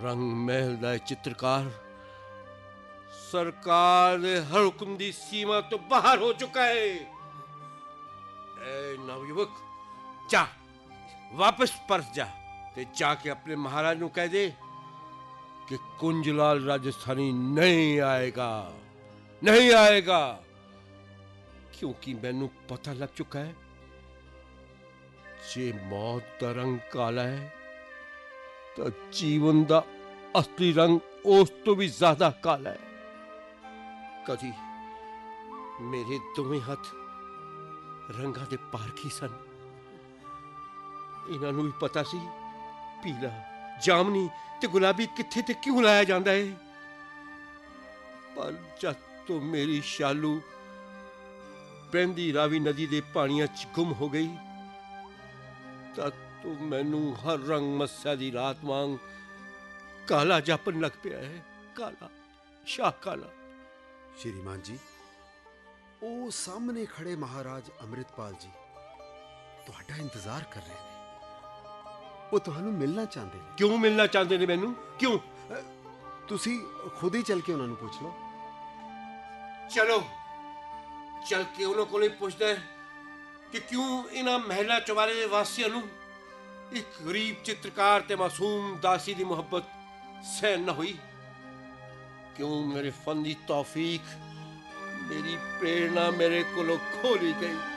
रंग महल दा चित्रकार सरकार दे हर हुक्म दी सीमा तो बाहर हो चुका है। ए नवयुवक, जा वापस परस जा ते जाके अपने महाराज नू कह दे कि कुंजलाल राजस्थानी नहीं आएगा, नहीं आएगा, क्योंकि मैनू पता लग चुका है जे मौत दा रंग काला है तो जीवन दा असली रंग उस तो भी ज्यादा काला है। कदी मेरे दोवें हथ रंगा दे पारखी सन, इन्हां नू भी पता सी पीला, जामनी ते गुलाबी कित्थे ते क्यों लाया जांदा है। पर जद तो मेरी शालू बहंदी रावी नदी दे पानियां च गुम हो गई तद तो मैनू हर रंग मस्या दी रात वांग काला जापन लग पिया है। काला, शाह काला। श्रीमान जी, ओ सामने खड़े महाराज अमृतपाल जी तुहाडा इंतजार कर रहे हैं। वो तुहानू मिलना चाहते हैं। क्यों मिलना चाहते ने मैनू? क्यों? तुसी खुद ही चल के उन्होंने पूछ लो। चलो चल के उन्होंने को पूछता है कि क्यों इन्हां महला चवारे दे वासियां नू एक गरीब चित्रकार ते मासूम दासी दी मोहब्बत सहन न हुई। क्यों मेरे फन दी तौफीक, मेरी प्रेरणा मेरे कोलों खोली गई।